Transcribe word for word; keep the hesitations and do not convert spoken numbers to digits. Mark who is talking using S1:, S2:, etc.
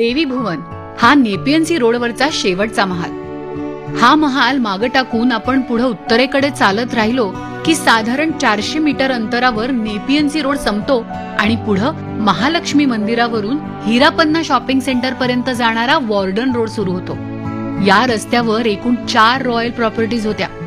S1: देवी भुवन हा Nepean C रोडवरचा शेवटचा महाल. हा महाल मागे टाकून आपण पुढे उत्तरेकडे चालत राहिलो की साधारण चारशे मीटर अंतरावर नेपियन सी रोड संपतो आणि पुढे महालक्ष्मी मंदिरावरून हिरापन्ना शॉपिंग सेंटर पर्यंत जाणारा वॉर्डन रोड सुरू होतो. या रस्त्यावर एकूण चार रॉयल प्रॉपर्टीज होत्या.